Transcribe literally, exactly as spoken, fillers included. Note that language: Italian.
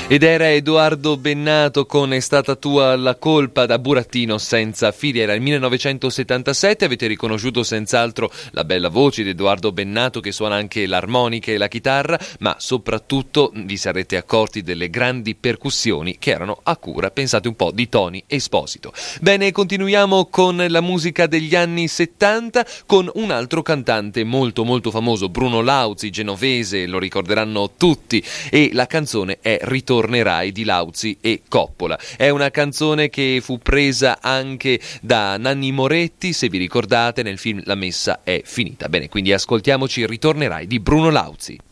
Ed era Edoardo Bennato con È stata tua la colpa, da burattino senza fili. Era il millenovecentosettantasette, avete riconosciuto senz'altro la bella voce di Edoardo Bennato che suona anche l'armonica e la chitarra, ma soprattutto vi sarete accorti delle grandi percussioni che erano a cura, pensate un po', di Tony Esposito. Bene, continuiamo con la musica degli anni settanta con un altro cantante molto molto famoso, Bruno Lauzi, genovese, lo ricorderanno tutti, e la canzone è Ritornerai di Lauzi e Coppola. È una canzone che fu presa anche da Nanni Moretti, se vi ricordate, nel film La messa è finita. Bene, quindi ascoltiamoci Ritornerai di Bruno Lauzi.